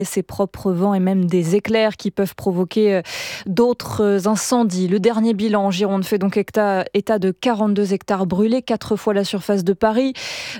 ses propres vents et même des éclairs qui peuvent provoquer d'autres incendies. Le dernier bilan en Gironde fait donc état de 42 hectares brûlés, 4 fois la surface de Paris,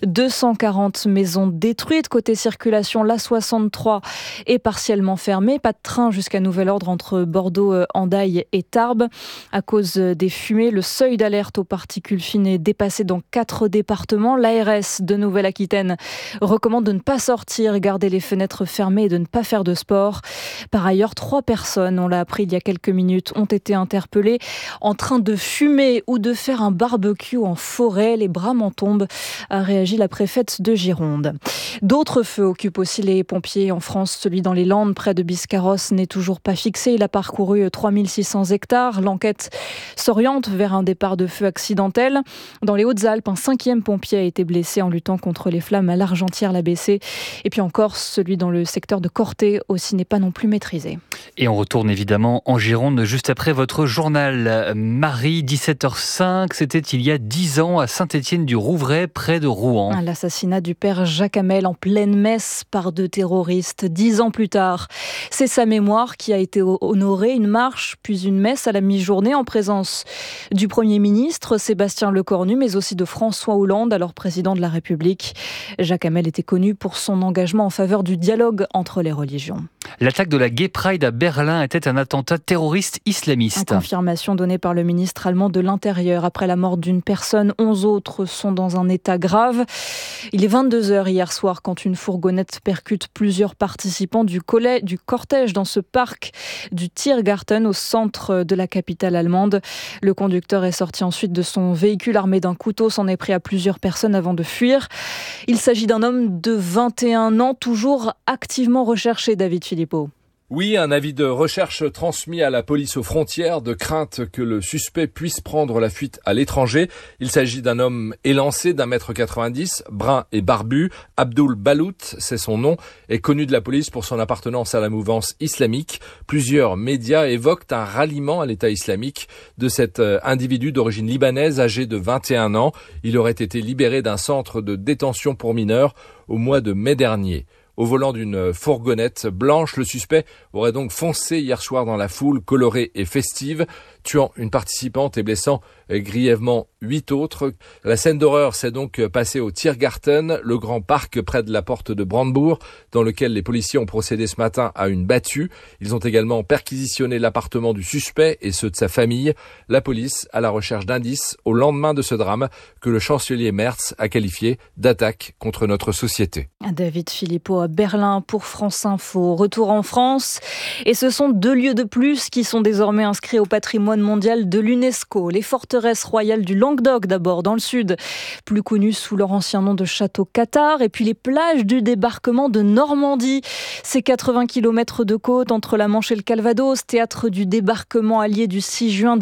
240 maisons détruites. Côté circulation, l'A63 est partiellement fermée. Pas de train jusqu'à nouvel ordre entre Bordeaux, Hendaye et Tarbes. À cause des fumées, le seuil d'alerte aux particules fines est dépassé dans 4 départements. L'ARS de Nouvelle-Aquitaine recommande de ne pas sortir, garder les fenêtres fermées et de ne pas faire de sport. Par ailleurs, 3 personnes, on l'a appris il y a quelques minutes, ont été interpellées en train de fumer ou de faire un barbecue en forêt. Les bras m'en tombent, a réagi la préfète de Gironde. D'autres feux occupent aussi les pompiers en France. Celui dans les Landes, près de Biscarrosse, n'est toujours pas fixé. Il a parcouru 3600 hectares. L'enquête s'oriente vers un départ de feu accidentel. Dans les Hautes-Alpes, un 5e pompier a été blessé en luttant contre les flammes à l'Argentière-la-Bessée. Et puis en Corse, celui dans le secteur de Corté aussi n'est pas non plus maîtrisé. Et on retourne évidemment en Gironde juste après votre journal. Marie, 17h05, c'était il y a 10 ans à Saint-Étienne-du-Rouvray, près de Rouen. L'assassinat du père Jacques Hamel en pleine messe par 2 terroristes. 10 ans plus tard, c'est sa mémoire qui a été honorée. Une marche, puis une messe à la mi-journée en présence du Premier ministre Sébastien Lecornu, mais aussi de François Hollande, alors président de la République. Jacques Hamel était connu pour son engagement en faveur du dialogue entre les religions. L'attaque de la Gay Pride à Berlin était un attentat terroriste islamiste. Confirmation donnée par le ministre allemand de l'Intérieur. Après la mort d'une personne, 11 autres sont dans un état grave. Il est 22h hier soir quand une fourgonnette percute plusieurs participants du cortège dans ce parc du Tiergarten au centre de la capitale allemande. Le conducteur est sorti ensuite de son véhicule armé d'un couteau, s'en est pris à plusieurs personnes avant de fuir. Il s'agit d'un homme de 21 ans, toujours activement recherché, David Philippot. Oui, un avis de recherche transmis à la police aux frontières de crainte que le suspect puisse prendre la fuite à l'étranger. Il s'agit d'un homme élancé d'1,90 m, brun et barbu. Abdul Balout, c'est son nom, est connu de la police pour son appartenance à la mouvance islamique. Plusieurs médias évoquent un ralliement à l'État islamique de cet individu d'origine libanaise âgé de 21 ans. Il aurait été libéré d'un centre de détention pour mineurs au mois de mai dernier. Au volant d'une fourgonnette blanche, le suspect aurait donc foncé hier soir dans la foule colorée et festive, tuant une participante et blessant grièvement 8 autres. La scène d'horreur s'est donc passée au Tiergarten, le grand parc près de la porte de Brandebourg, dans lequel les policiers ont procédé ce matin à une battue. Ils ont également perquisitionné l'appartement du suspect et ceux de sa famille. La police à la recherche d'indices au lendemain de ce drame que le chancelier Merz a qualifié d'attaque contre notre société. David Philippot à Berlin pour France Info. Retour en France. Et ce sont 2 lieux de plus qui sont désormais inscrits au patrimoine mondial de l'UNESCO. Les forteresses royales du Languedoc d'abord, dans le sud, plus connues sous leur ancien nom de château Cathare. Et puis les plages du débarquement de Normandie. Ces 80 km de côte entre la Manche et le Calvados, théâtre du débarquement allié du 6 juin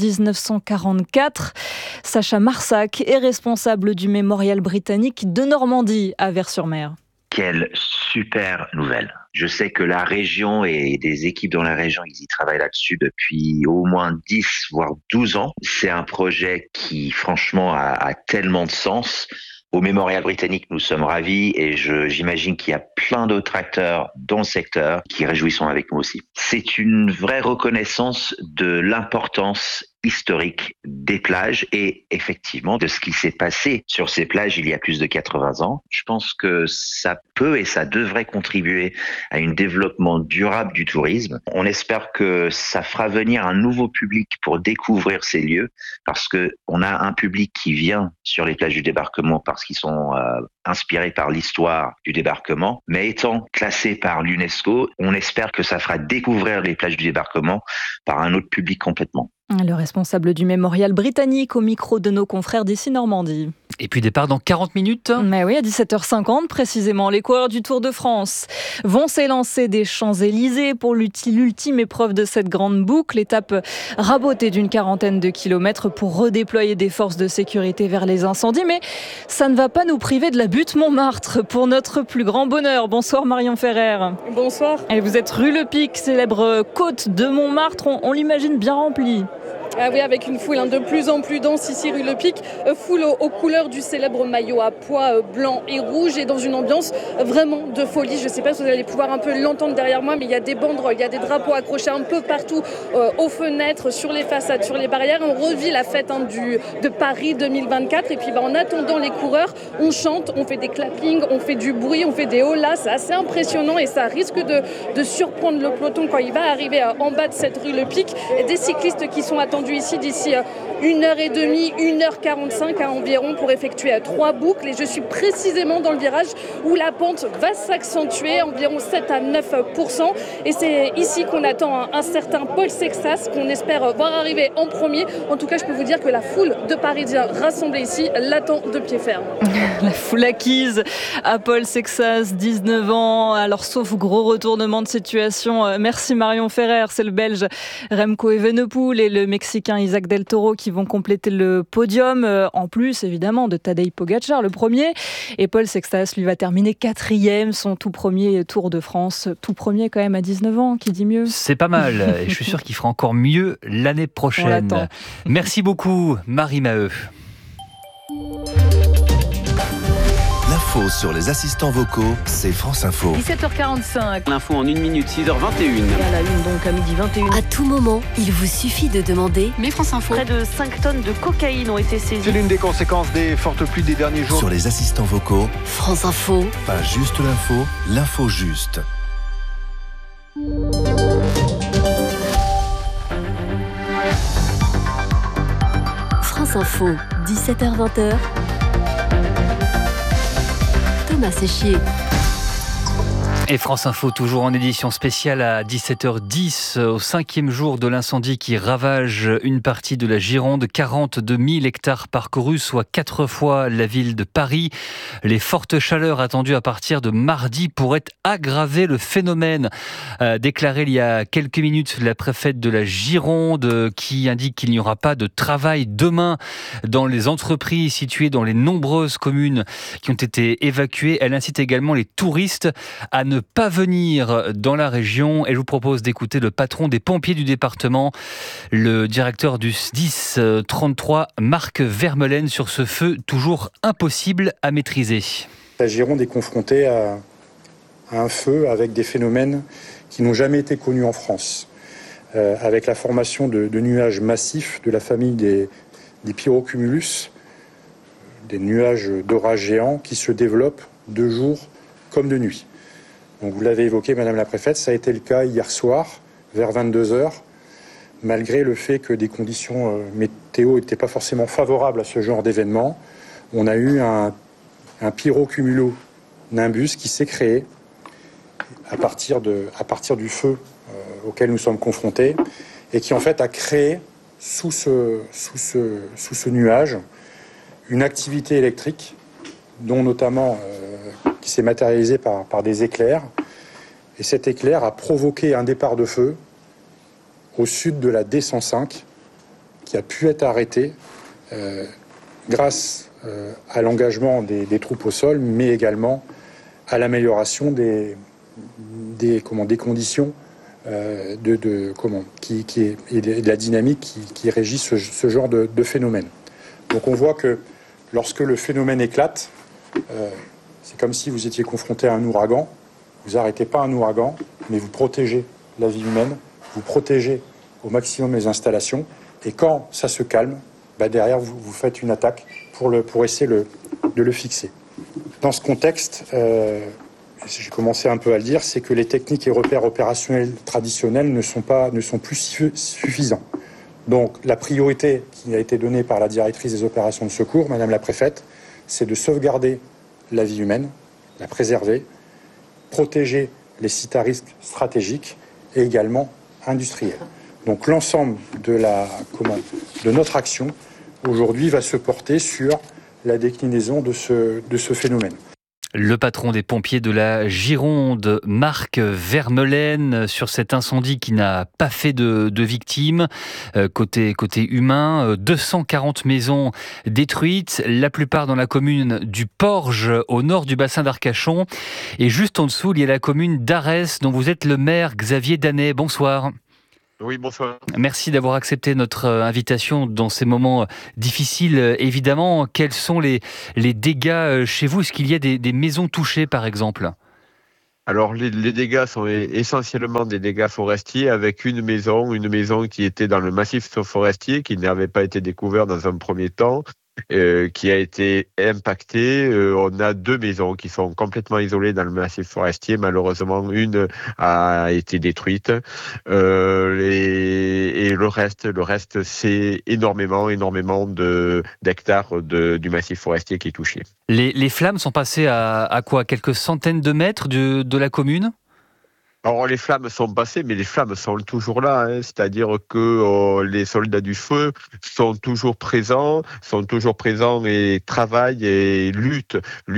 1944. Sacha Marsac est responsable du mémorial britannique de Normandie à Vers-sur-Mer. Quelle super nouvelle. Je sais que la région et des équipes dans la région, ils y travaillent là-dessus depuis au moins 10, voire 12 ans. C'est un projet qui, franchement, a tellement de sens. Au Mémorial britannique, nous sommes ravis et j'imagine qu'il y a plein d'autres acteurs dans le secteur qui réjouissent avec nous aussi. C'est une vraie reconnaissance de l'importance historique des plages et effectivement de ce qui s'est passé sur ces plages il y a plus de 80 ans. Je pense que ça peut et ça devrait contribuer à un développement durable du tourisme. On espère que ça fera venir un nouveau public pour découvrir ces lieux parce que on a un public qui vient sur les plages du débarquement parce qu'ils sont inspirés par l'histoire du débarquement, mais étant classés par l'UNESCO, on espère que ça fera découvrir les plages du débarquement par un autre public complètement. Le responsable du mémorial britannique au micro de nos confrères d'ici Normandie. Et puis départ dans 40 minutes. Mais oui, à 17h50 précisément, les coureurs du Tour de France vont s'élancer des Champs-Élysées pour l'ultime épreuve de cette grande boucle. Étape rabotée d'une 40aine de kilomètres pour redéployer des forces de sécurité vers les incendies. Mais ça ne va pas nous priver de la butte Montmartre pour notre plus grand bonheur. Bonsoir Marion Ferrer. Bonsoir. Et vous êtes rue Le Pic, célèbre côte de Montmartre. On l'imagine bien remplie. Oui, avec une foule de plus en plus dense ici rue Le Pic, foule aux couleurs du célèbre maillot à pois blanc et rouge et dans une ambiance vraiment de folie. Je ne sais pas si vous allez pouvoir un peu l'entendre derrière moi, mais il y a des banderoles, il y a des drapeaux accrochés un peu partout, aux fenêtres, sur les façades, sur les barrières. On revit la fête de Paris 2024 et puis en attendant les coureurs, on chante, on fait des clappings, on fait du bruit, on fait des holas. C'est assez impressionnant et ça risque de surprendre le peloton quand il va arriver en bas de cette rue Le Pic. Des cyclistes qui sont attendus ici d'ici 1h30, 1h45 environ pour effectuer 3 boucles. Et je suis précisément dans le virage où la pente va s'accentuer, environ 7 à 9%. Et c'est ici qu'on attend un certain Paul Sexas qu'on espère voir arriver en premier. En tout cas, je peux vous dire que la foule de Parisiens rassemblés ici l'attend de pied ferme. La foule acquise à Paul Sexas, 19 ans. Alors, sauf gros retournement de situation, merci Marion Ferrer, c'est le Belge Remco Evenepoel et le Mexicain Isaac Del Toro qui vont compléter le podium, en plus évidemment de Tadej Pogačar, le premier. Et Paul Sexas, lui, va terminer 4e, son tout premier Tour de France. Tout premier quand même à 19 ans, qui dit mieux. C'est pas mal, et je suis sûr qu'il fera encore mieux l'année prochaine. Merci beaucoup, Marie Maheu. L'info sur les assistants vocaux, c'est France Info. 17h45. L'info en 1 minute, 6h21. Et à la une, donc à midi 21. À tout moment, il vous suffit de demander. Mais France Info. Près de 5 tonnes de cocaïne ont été saisies. C'est l'une des conséquences des fortes pluies des derniers jours. Sur les assistants vocaux, France Info. Pas juste l'info, l'info juste. France Info, 17h-20h. Thomas Séchier. Et France Info, toujours en édition spéciale à 17h10, au 5e jour de l'incendie qui ravage une partie de la Gironde. 42 000 hectares parcourus, soit 4 fois la ville de Paris. Les fortes chaleurs attendues à partir de mardi pourraient aggraver le phénomène. Déclaré il y a quelques minutes la préfète de la Gironde qui indique qu'il n'y aura pas de travail demain dans les entreprises situées dans les nombreuses communes qui ont été évacuées. Elle incite également les touristes à ne pas venir dans la région. Et je vous propose d'écouter le patron des pompiers du département, le directeur du SDIS 33, Marc Vermeulen, sur ce feu toujours impossible à maîtriser. La Gironde est confrontée à un feu avec des phénomènes qui n'ont jamais été connus en France, avec la formation de nuages massifs de la famille des pyrocumulus, des nuages d'orage géants qui se développent de jour comme de nuit. Donc vous l'avez évoqué, Madame la Préfète, ça a été le cas hier soir, vers 22h, malgré le fait que des conditions météo n'étaient pas forcément favorables à ce genre d'événement. On a eu un pyrocumulonimbus qui s'est créé à partir du feu auquel nous sommes confrontés et qui en fait a créé sous ce nuage une activité électrique dont notamment qui s'est matérialisée par des éclairs. Et cet éclair a provoqué un départ de feu au sud de la D105 qui a pu être arrêté grâce à l'engagement des troupes au sol, mais également à l'amélioration des conditions et de la dynamique qui régit ce genre de phénomène. Donc on voit que lorsque le phénomène éclate, c'est comme si vous étiez confronté à un ouragan. Vous n'arrêtez pas un ouragan, mais vous protégez la vie humaine, vous protégez au maximum les installations. Et quand ça se calme, derrière, vous faites une attaque pour essayer de le fixer. Dans ce contexte, j'ai commencé un peu à le dire, c'est que les techniques et repères opérationnels traditionnels ne sont plus suffisants. Donc la priorité qui a été donnée par la directrice des opérations de secours, Madame la Préfète, c'est de sauvegarder la vie humaine, la préserver, protéger les sites à risque stratégiques et également industriels. Donc l'ensemble de notre action aujourd'hui va se porter sur la déclinaison de ce phénomène. Le patron des pompiers de la Gironde, Marc Vermeulen, sur cet incendie qui n'a pas fait de victimes. Côté humain, 240 maisons détruites, la plupart dans la commune du Porge, au nord du bassin d'Arcachon. Et juste en dessous, il y a la commune d'Arès, dont vous êtes le maire, Xavier Danet. Bonsoir. Oui, bonsoir. Merci d'avoir accepté notre invitation dans ces moments difficiles. Évidemment, quels sont les dégâts chez vous? Est-ce qu'il y a des maisons touchées, par exemple? Alors, les dégâts sont essentiellement des dégâts forestiers avec une maison qui était dans le massif forestier, qui n'avait pas été découvert dans un premier temps, qui a été impactée. On a 2 maisons qui sont complètement isolées dans le massif forestier. Malheureusement, une a été détruite. Et le reste, c'est énormément d'hectares du massif forestier qui est touché. Les flammes sont passées à quoi? Quelques centaines de mètres de la commune? Alors les flammes sont passées, mais les flammes sont toujours là. C'est-à-dire que les soldats du feu sont toujours présents et travaillent et luttent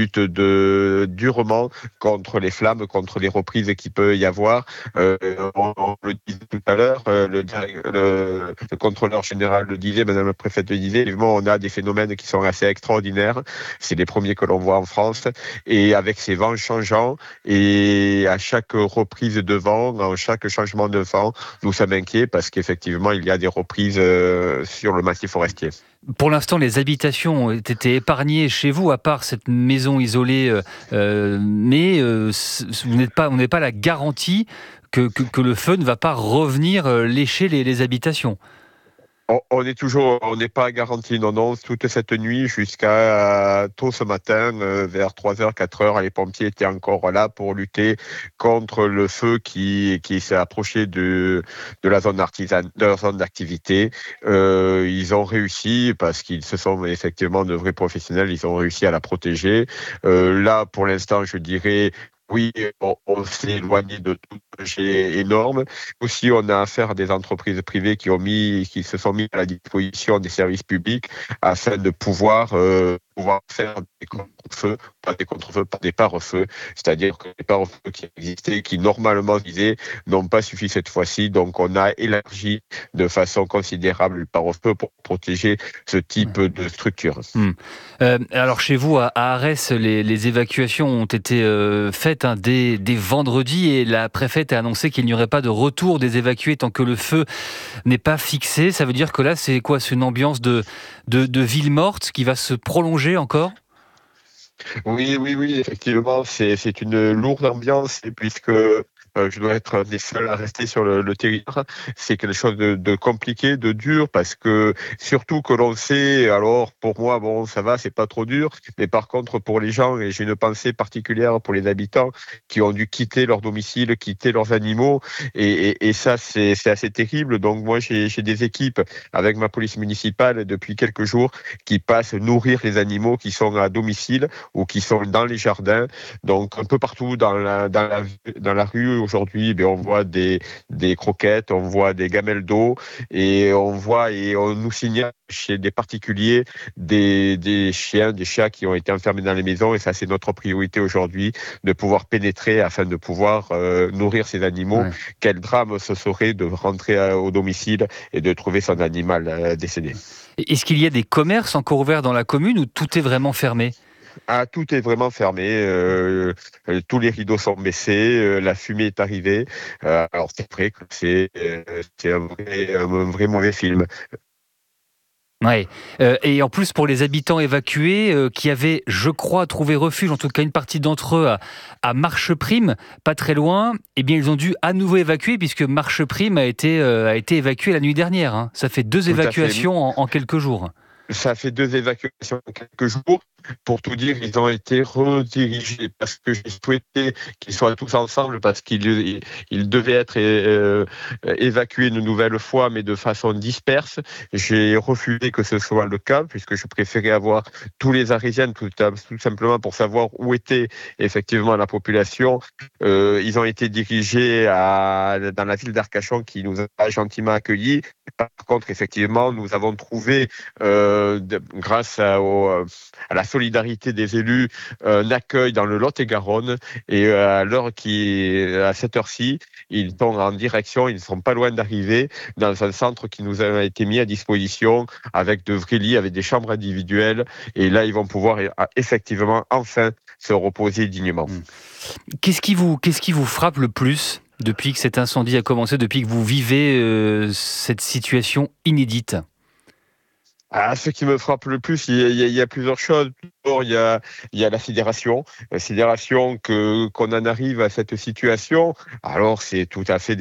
durement contre les flammes, contre les reprises qu'il peut y avoir. On le disait tout à l'heure, le contrôleur général le disait, Madame la préfète le disait, évidemment on a des phénomènes qui sont assez extraordinaires. C'est les premiers que l'on voit en France, et avec ces vents changeants, et à chaque reprise de vent, en chaque changement de vent, nous sommes inquiets parce qu'effectivement, il y a des reprises sur le massif forestier. Pour l'instant, les habitations ont été épargnées chez vous, à part cette maison isolée, mais vous n'êtes pas la garantie que le feu ne va pas revenir lécher les habitations. On n'est pas garanti, non, toute cette nuit jusqu'à tôt ce matin, vers 3h, 4h, les pompiers étaient encore là pour lutter contre le feu qui s'est approché de la zone d'activité. Ils ont réussi, parce qu'ils se sont effectivement de vrais professionnels, ils ont réussi à la protéger. Là, pour l'instant, je dirais, oui, on s'est éloigné de tout danger énorme. Aussi, on a affaire à des entreprises privées qui se sont mis à la disposition des services publics afin de pouvoir faire des contre-feux, pas des pare-feux. C'est-à-dire que les pare-feux qui existaient, qui normalement visaient, n'ont pas suffi cette fois-ci. Donc, on a élargi de façon considérable le pare-feu pour protéger ce type de structure. Alors, chez vous, à Arès, les évacuations ont été faites dès vendredi, et la préfète a annoncé qu'il n'y aurait pas de retour des évacués tant que le feu n'est pas fixé. Ça veut dire que là, c'est quoi? C'est une ambiance de ville morte qui va se prolonger encore? Oui, effectivement, c'est une lourde ambiance, puisque je dois être un des seuls à rester sur le territoire. C'est quelque chose de compliqué, de dur, parce que surtout que l'on sait, alors pour moi, bon, ça va, c'est pas trop dur, mais par contre pour les gens, et j'ai une pensée particulière pour les habitants qui ont dû quitter leur domicile, quitter leurs animaux, et ça c'est assez terrible. Donc moi j'ai des équipes avec ma police municipale depuis quelques jours qui passent nourrir les animaux qui sont à domicile ou qui sont dans les jardins. Donc un peu partout dans la rue aujourd'hui, on voit des croquettes, on voit des gamelles d'eau, et on nous signale chez des particuliers des chiens, des chats qui ont été enfermés dans les maisons, et ça c'est notre priorité aujourd'hui, de pouvoir pénétrer afin de pouvoir nourrir ces animaux. Ouais. Quel drame ce serait de rentrer au domicile et de trouver son animal décédé. Est-ce qu'il y a des commerces encore ouverts dans la commune ou tout est vraiment fermé ? Tout est vraiment fermé, tous les rideaux sont baissés, la fumée est arrivée. Alors c'est vrai que c'est un vrai mauvais film. Ouais. Et en plus, pour les habitants évacués qui avaient, je crois, trouvé refuge, en tout cas une partie d'entre eux, à Marcheprime, pas très loin, eh bien, ils ont dû à nouveau évacuer, puisque Marcheprime a été évacué la nuit dernière. Hein. Ça fait 2 évacuations en quelques jours. Ça fait 2 évacuations en quelques jours. Pour tout dire, ils ont été redirigés parce que j'ai souhaité qu'ils soient tous ensemble, parce qu'ils devaient être évacués une nouvelle fois, mais de façon disperse. J'ai refusé que ce soit le cas, puisque je préférais avoir tous les Arrésiens, tout simplement pour savoir où était effectivement la population. Ils ont été dirigés dans la ville d'Arcachon, qui nous a gentiment accueillis. Par contre, effectivement, nous avons trouvé, grâce à la solidarité des élus, un accueil dans le Lot-et-Garonne, et à cette heure-ci, ils sont en direction, ils ne sont pas loin d'arriver dans un centre qui nous a été mis à disposition avec de vrais lits, avec des chambres individuelles, et là ils vont pouvoir effectivement enfin se reposer dignement. Qu'est-ce qui vous frappe le plus Depuis que cet incendie a commencé, depuis que vous vivez cette situation inédite? Ce qui me frappe le plus, il y a plusieurs choses. D'abord, il y a la sidération qu'on en arrive à cette situation. Alors, c'est tout à fait